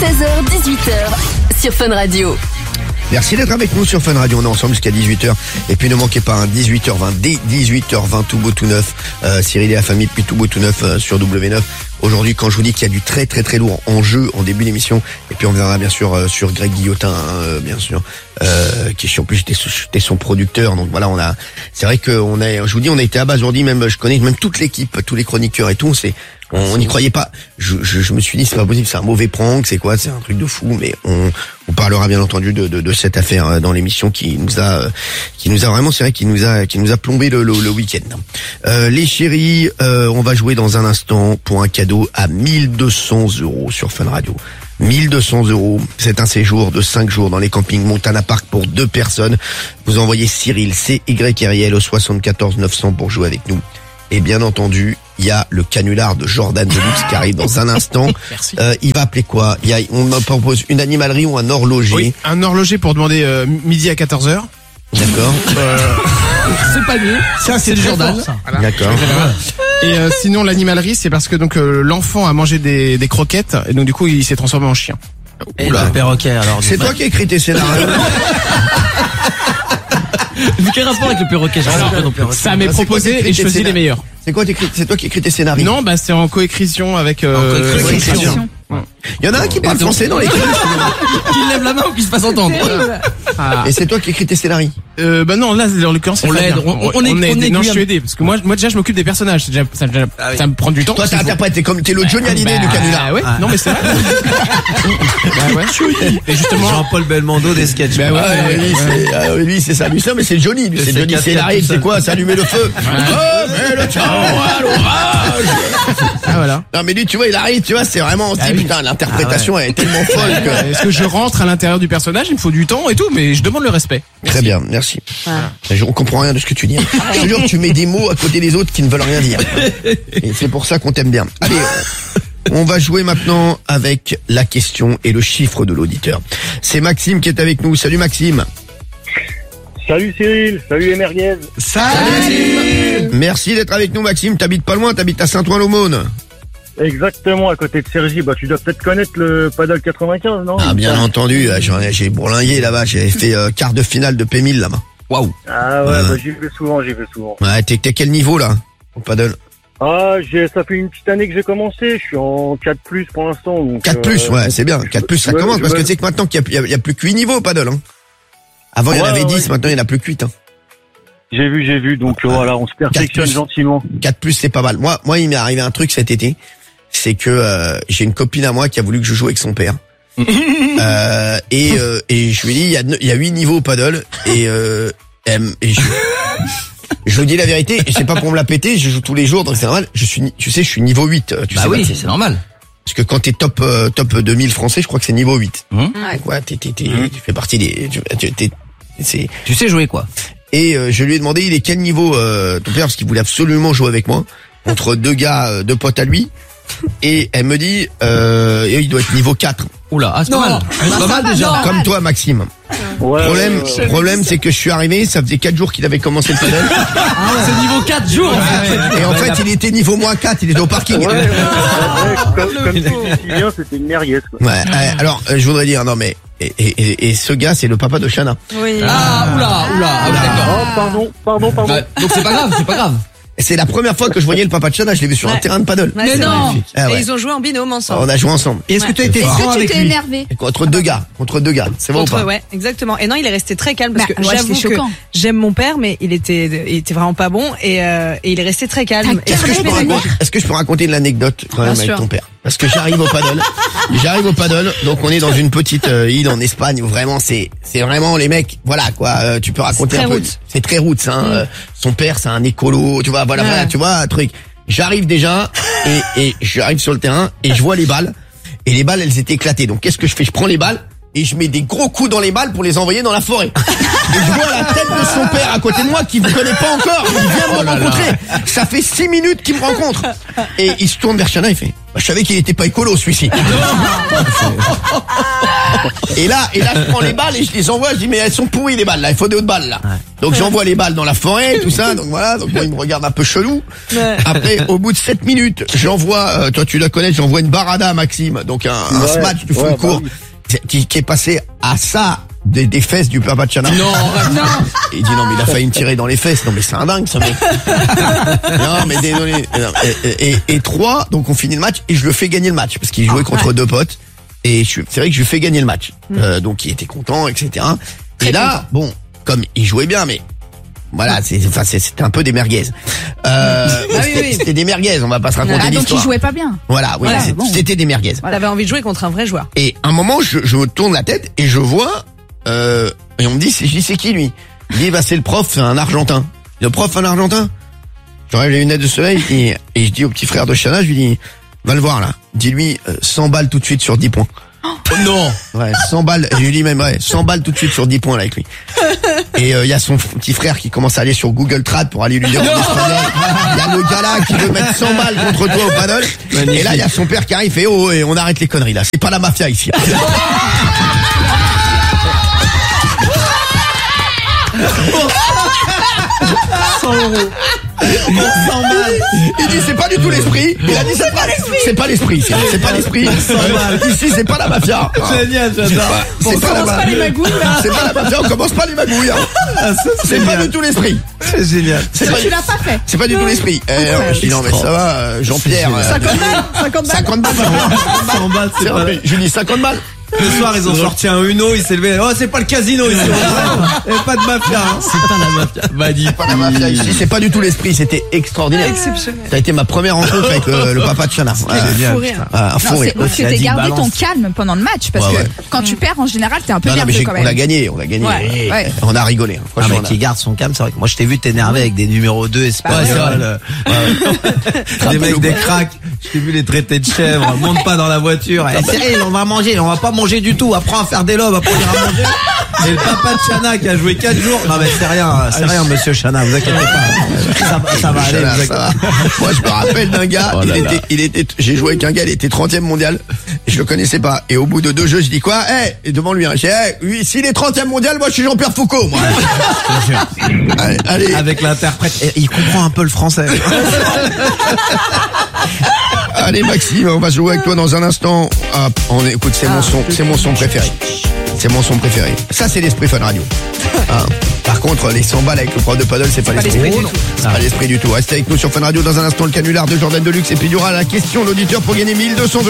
16h-18h sur Fun Radio. Merci d'être avec nous sur Fun Radio, on est ensemble jusqu'à 18h. Et puis ne manquez pas, 18h20, dès 18h20, tout beau tout neuf. Cyril et la famille, puis tout beau tout neuf sur W9. Aujourd'hui, quand je vous dis qu'il y a du très très très lourd en jeu en début d'émission, et puis on verra bien sûr sur Greg Guillotin, bien sûr, qui en plus j'étais son producteur. Donc voilà, c'est vrai que je vous dis, on a été abasourdi, même je connais même toute l'équipe, tous les chroniqueurs et tout. On n'y croyait pas. Je me suis dit c'est pas possible, c'est un mauvais prank, c'est quoi, c'est un truc de fou. Mais on parlera bien entendu de cette affaire dans l'émission qui nous a vraiment, c'est vrai, qui nous a plombé le week-end. Les chéris, on va jouer dans un instant pour un cadeau à 1200 € sur Fun Radio. 1200 €, c'est un séjour de 5 jours dans les campings Montana Park pour 2 personnes. Vous envoyez Cyril, C-Y-R-I-L au 74 900 pour jouer avec nous. Et bien entendu, il y a le canular de Jordan Deluxe qui arrive dans un instant. Merci. Il va appeler quoi? On me propose une animalerie ou un horloger. Oui, un horloger pour demander midi à 14h. D'accord. C'est pas mieux. Ça, c'est du Jordan. Fort, ça. Voilà. D'accord. Et sinon, l'animalerie, c'est parce que donc l'enfant a mangé des croquettes et donc du coup, il s'est transformé en chien. Et le perroquet, alors. C'est toi qui as écrit tes scénarios. Quel rapport avec le perroquet? Ça m'est proposé et je choisis les meilleurs. C'est toi qui écris tes scénarios. Non, bah c'est en coécrition avec. coécrition. Il y en a un qui parle français dans l'équipe. Qu'il lève la main ou qu'il se fasse entendre. Ah. Et c'est toi qui écris tes scénarios. Bah non, là, en l'occurrence, on l'aide. On est non, je suis aidé parce que moi déjà, je m'occupe des personnages. Ça me prend du temps. Toi, t'interprètes, t'es le Johnny Hallyday du canular. Ah ouais. Non, mais c'est vrai. Bah ouais. Et justement, Jean-Paul Belmondo des sketchs. Bah ouais. Lui, c'est ça. Lui, mais c'est Johnny. C'est Johnny. C'est l'arrêt. C'est quoi? C'est allumer le feu. Oh, mais le temps à l'orage. Ah voilà. Non, mais lui, tu vois, il arrive. Tu vois, c'est vraiment. On se dit, putain, l'interprétation elle est tellement folle que. Est-ce que je rentre à l'intérieur du personnage? Il me faut du temps et tout, mais je demande le respect. Très bien, merci. On comprend rien de ce que tu dis. Je te jure, tu mets des mots à côté des autres qui ne veulent rien dire. Et c'est pour ça qu'on t'aime bien. Allez, on va jouer maintenant avec la question et le chiffre de l'auditeur. C'est Maxime qui est avec nous. Salut Maxime. Salut Cyril, salut les merguez. Salut. Merci d'être avec nous Maxime. T'habites pas loin, t'habites à Saint-Ouen-l'Aumône. Exactement, à côté de Cergy. Bah, tu dois peut-être connaître le Paddle 95, non? Ah, bien entendu. J'ai bourlingué là-bas. J'ai fait quart de finale de P1000 là-bas. Waouh. Ah ouais, bah, j'y vais souvent. Ouais, t'es quel niveau là au paddle? Ah, ça fait une petite année que j'ai commencé. Je suis en 4+, pour l'instant. Donc, 4+, ouais, c'est bien. 4+, ça commence parce que tu sais que maintenant qu'il y a plus que 8 niveaux au paddle, hein. Avant, il y en avait 10, maintenant il y en a plus que 8, hein. J'ai vu. Donc, voilà, on se perfectionne gentiment. 4+, c'est pas mal. Moi, il m'est arrivé un truc cet été. C'est que, j'ai une copine à moi qui a voulu que je joue avec son père. Et je lui ai dit, il y a 8 niveaux au paddle, et je vous dis la vérité, et c'est pas pour me la péter, je joue tous les jours, donc c'est normal. Je suis niveau 8. Bah oui, c'est normal. Parce que quand t'es top 2000 français, je crois que c'est niveau 8. Ouais, tu fais partie des, Tu sais jouer, quoi. Et je lui ai demandé, il est quel niveau ton père, parce qu'il voulait absolument jouer avec moi, contre 2 gars, 2 potes à lui. Et elle me dit, il doit être niveau 4. Oula, c'est pas mal. C'est pas mal déjà. Comme toi, Maxime. Ouais, Problème, c'est que je suis arrivé, ça faisait 4 jours qu'il avait commencé le paddle. C'est niveau 4 jours, en fait. Et en fait, il était niveau -4, il était au parking. Comme tu dis bien, c'était une merguez, quoi. Ouais, alors, je voudrais dire, non mais, et ce gars, c'est le papa de Shana. Oui. Ah, oula, d'accord. Pardon. Bah, donc c'est pas grave. C'est la première fois que je voyais le papa de Shana, je l'ai vu sur un terrain de paddle. Mais non. Ah ouais. Et ils ont joué en binôme ensemble. On a joué ensemble. Et est-ce que tu as été franc Est-ce que tu avec t'es lui? énervé? Contre deux gars. C'est bon ou pas? Ouais, exactement. Et non, il est resté très calme parce que ouais, j'avoue c'est que choquant. j'aime mon père, mais il était vraiment pas bon et il est resté très calme. T'as Est-ce que je peux Est-ce que je peux raconter une anecdote quand même Bien avec sûr. ton père? Parce que j'arrive au paddle, donc on est dans une petite île en Espagne où vraiment c'est vraiment les mecs, voilà quoi, tu peux raconter C'est un très peu. roots. C'est très roots, hein. Son père c'est un écolo, tu vois, voilà, tu vois, un truc. J'arrive déjà et j'arrive sur le terrain et je vois les balles et les balles elles étaient éclatées. Donc qu'est-ce que je fais? Je prends les balles et je mets des gros coups dans les balles pour les envoyer dans la forêt. Et je vois la tête de son père à côté de moi qui me connaît pas encore, il vient de me rencontrer. Ça fait 6 minutes qu'il me rencontre. Et il se tourne vers Shana, il fait, bah, je savais qu'il était pas écolo celui-ci. Et là, je prends les balles et je les envoie. Je dis, mais elles sont pourries les balles là. Il faut des autres balles là. Donc j'envoie les balles dans la forêt, tout ça. Donc voilà. Donc moi, il me regarde un peu chelou. Ouais. Après, au bout de 7 minutes, j'envoie. Toi, tu la connais. J'envoie une barada à Maxime. Donc un smash du full court qui est passé à ça. Des fesses du Papa Tchana. Non. Il dit non mais il a failli me tirer dans les fesses. Non mais c'est un dingue ce mec. Non mais et 3, donc on finit le match et je le fais gagner le match parce qu'il jouait contre deux potes et c'est vrai que je lui fais gagner le match. Donc il était content, etc. Et là, bon, comme il jouait bien, mais voilà, c'était un peu des merguez. C'était des merguez, on va pas se raconter l'histoire. Donc il jouait pas bien. Voilà, oui, c'était des merguez. T'avais envie de jouer contre un vrai joueur. Et à un moment, je me tourne la tête et je vois, et on me dit, c'est qui lui? Il dit, c'est le prof, un Argentin. Le prof, un Argentin? J'enlève les lunettes de soleil et je dis au petit frère de Chana, je lui dis, va le voir là. Dis-lui, 100 balles tout de suite sur 10 points. Oh non. Ouais, 100 balles, je lui dis même, 100 balles tout de suite sur 10 points là avec lui. Et il y a son petit frère qui commence à aller sur Google Trad pour aller lui dire en espagnol. Il y a le gars là qui veut mettre 100 balles contre toi au paddle. Et là, il y a son père qui arrive, il fait, oh, et on arrête les conneries là. C'est pas la mafia ici. 100 euros. 100 balles. Il dit c'est pas du tout l'esprit. Il a dit c'est pas l'esprit. C'est pas l'esprit. C'est pas l'esprit. Ici c'est pas la mafia. Génial, j'adore. C'est pas la mafia. C'est pas la mafia. On commence pas les magouilles. C'est pas du tout l'esprit. C'est génial. Tu l'as pas fait. C'est pas du tout l'esprit. Je dis non mais ça va, Jean-Pierre. 50 balles. 100 balles, c'est pas... Je lui dis 50 balles. Le soir, ils ont sorti un Uno, il s'est levé. Oh, c'est pas le casino ici. Il y a pas de mafia. Hein. C'est pas la mafia. C'est pas la mafia ici. C'est pas du tout l'esprit. C'était extraordinaire. Exceptionnel. Ça a été ma première rencontre avec le Papa de Chana. Fou rire. Un fou rire. Tu t'es gardé ton calme pendant le match parce que quand tu perds en général t'es un peu nerveux quand même. On a gagné. Ouais. On a rigolé. Ah, mais qui garde son calme, c'est vrai que moi je t'ai vu t'énerver avec des numéros 2 espagnols, des mecs des cracks, je t'ai vu les traiter de chèvres, monte pas dans la voiture, Cyril on va manger, on va pas manger du tout, apprends à faire des lobes, après on ira manger. Et le Papa de Chana qui a joué 4 jours, non mais c'est rien monsieur Chana, vous inquiétez pas, ça va aller, vous inquiétez pas. Moi je me rappelle d'un gars, j'ai joué avec un gars, il était 30e mondial, et je le connaissais pas, et au bout de 2 jeux je dis quoi, et devant lui, j'ai lui, s'il est 30e mondial, moi je suis Jean-Pierre Foucault, moi. Allez. Avec l'interprète, il comprend un peu le français. Allez Maxime, on va jouer avec toi dans un instant. Écoute, c'est mon son préféré. C'est mon son préféré. Ça c'est l'esprit Fun Radio. Par contre, les 100 balles avec le prof de paddle, c'est pas l'esprit. C'est pas l'esprit du tout. Restez avec nous sur Fun Radio dans un instant, le canular de Jordan Deluxe et puis il y aura la question d'auditeur pour gagner 1200 €.